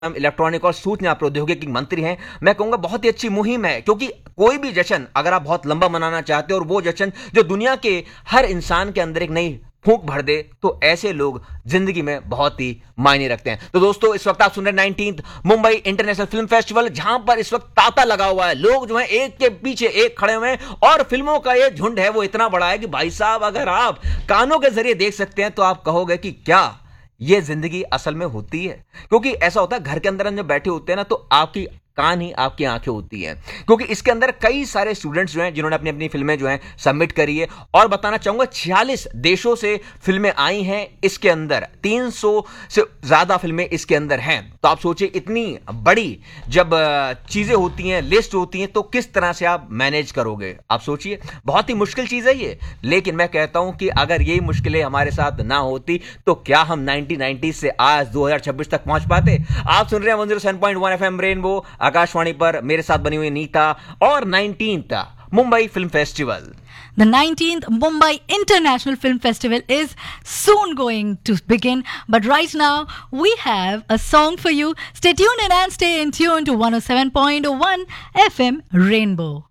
Electronic और सूचना प्रौद्योगिकी मंत्री हैं। मैं कहूंगा बहुत ही अच्छी मुहिम है, क्योंकि कोई भी जश्न अगर आप बहुत लंबा मनाना चाहते हो और वो जश्न जो दुनिया के हर इंसान के अंदर एक नई फूंक भर दे, तो ऐसे लोग जिंदगी में बहुत ही मायने रखते हैं। तो दोस्तों, इस वक्त आप सुन रहे हैं 19th Mumbai international film festival, जहां पर इस वक्त तांता लगा हुआ है। लोग जो हैं एक के पीछे एक खड़े हुए हैं और फिल्मों का ये झुंड है वो इतना बड़ा है कि भाई साहब, अगर आप कानों के जरिए देख सकते हैं तो आप कहोगे कि क्या ये जिंदगी असल में होती है। क्योंकि ऐसा होता है, घर के अंदर जब बैठे होते हैं ना, तो आपकी कान ही आपकी आंखें होती हैं, क्योंकि इसके अंदर कई सारे स्टूडेंट्स जो हैं जिन्होंने अपनी अपनी फिल्में जो हैं सबमिट करी है। और बताना चाहूंगा 46 देशों से फिल्में आई हैं इसके अंदर, 300 से ज्यादा फिल्में इसके अंदर हैं। तो आप सोचिए, इतनी बड़ी जब चीजें होती हैं, लिस्ट होती हैं, तो किस तरह से आप मैनेज करोगे। आप सोचिए, बहुत ही मुश्किल चीज है ये। लेकिन मैं कहता हूं कि अगर यही मुश्किलें हमारे साथ ना होती तो क्या हम 1990 से आज 2026 तक पहुंच पाते। आप सुन रहे हैं 107.1 FM रेनबो आकाशवाणी पर, मेरे साथ बनी हुई नीता और 19th Mumbai film festival. The 19th Mumbai International Film Festival is soon going to begin. But right now, we have a song for you. Stay tuned in and stay in tune to 107.1 FM Rainbow.